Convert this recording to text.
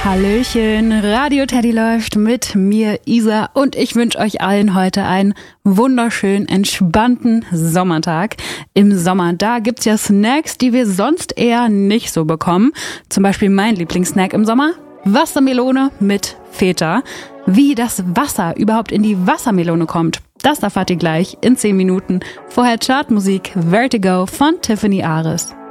Hallöchen, Radio Teddy läuft mit mir, Isa, und ich wünsche euch allen heute einen wunderschönen, entspannten Sommertag. Im Sommer, da gibt's ja Snacks, die wir sonst eher nicht so bekommen. Zum Beispiel mein Lieblingssnack im Sommer, Wassermelone mit Feta. Wie das Wasser überhaupt in die Wassermelone kommt, das erfahrt ihr gleich in 10 Minuten. Vorher Chartmusik Vertigo von Tiffany Aris.